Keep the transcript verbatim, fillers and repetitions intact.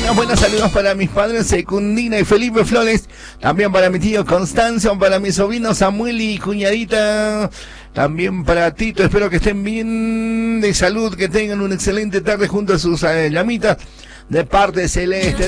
Buenas, buenas saludos para mis padres Secundina y Felipe Flores. También para mi tío Constancio, para mi sobrino Samuel y cuñadita. También para Tito, espero que estén bien de salud, que tengan una excelente tarde junto a sus eh, llamitas de parte de Celeste.